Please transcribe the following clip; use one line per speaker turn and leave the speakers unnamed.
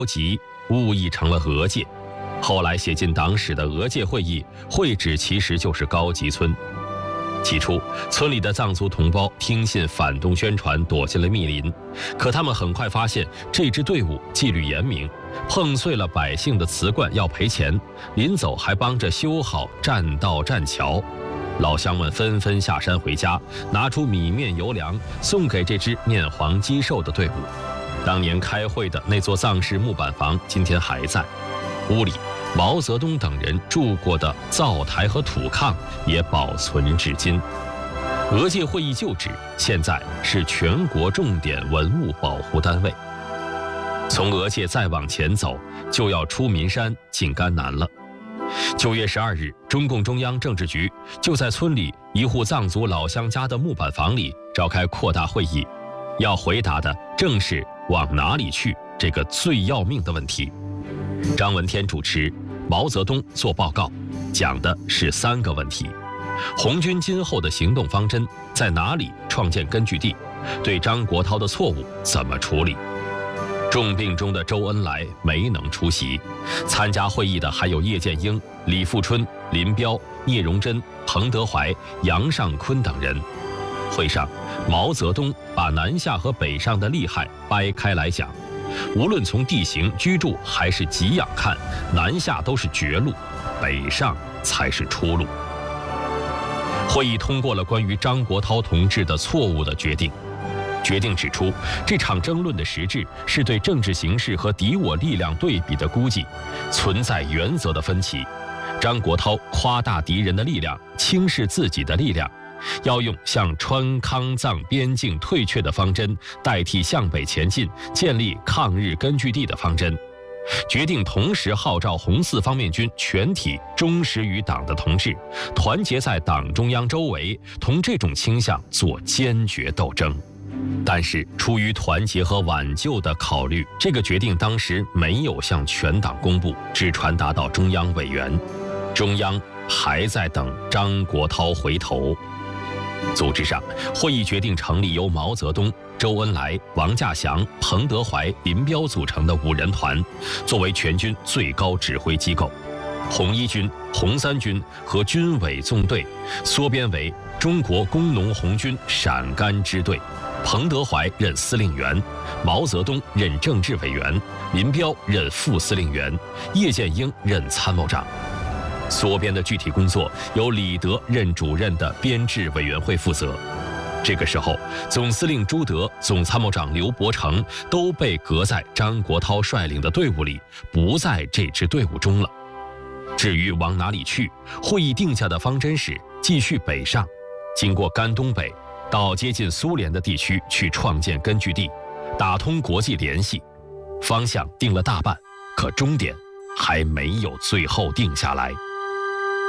集误译成了俄界。后来写进党史的俄界会议，会址其实就是高级村。起初，村里的藏族同胞听信反动宣传，躲进了密林。可他们很快发现，这支队伍纪律严明，碰碎了百姓的瓷罐要赔钱，临走还帮着修好栈道栈桥。老乡们纷纷下山回家，拿出米面油粮送给这支面黄肌瘦的队伍。当年开会的那座藏式木板房今天还在，屋里毛泽东等人住过的灶台和土炕也保存至今。俄界会议旧址现在是全国重点文物保护单位。从俄界再往前走，就要出岷山进甘南了。9月12日，中共中央政治局就在村里一户藏族老乡家的木板房里召开扩大会议，要回答的正是往哪里去这个最要命的问题。张闻天主持，毛泽东做报告，讲的是3个问题：红军今后的行动方针，在哪里创建根据地，对张国焘的错误怎么处理。重病中的周恩来没能出席，参加会议的还有叶剑英、李富春、林彪、聂荣臻、彭德怀、杨尚昆等人。会上，毛泽东把南下和北上的利害掰开来讲，无论从地形、居住还是给养看，南下都是绝路，北上才是出路。会议通过了关于张国焘同志的错误的决定。决定指出，这场争论的实质是对政治形势和敌我力量对比的估计，存在原则的分歧。张国焘夸大敌人的力量，轻视自己的力量，要用向川康藏边境退却的方针代替向北前进，建立抗日根据地的方针。决定同时号召红四方面军全体忠实于党的同志，团结在党中央周围，同这种倾向做坚决斗争。但是出于团结和挽救的考虑，这个决定当时没有向全党公布，只传达到中央委员。中央还在等张国焘回头。组织上，会议决定成立由毛泽东、周恩来、王稼祥、彭德怀、林彪组成的5人团，作为全军最高指挥机构。红一军、红三军和军委纵队缩编为中国工农红军陕甘支队。彭德怀任司令员，毛泽东任政治委员，林彪任副司令员，叶剑英任参谋长。缩编的具体工作由李德任主任的编制委员会负责。这个时候，总司令朱德、总参谋长刘伯承都被革在张国焘率领的队伍里，不在这支队伍中了。至于往哪里去，会议定下的方针是继续北上，经过甘东北，到接近苏联的地区去创建根据地，打通国际联系。方向定了大半，可终点还没有最后定下来。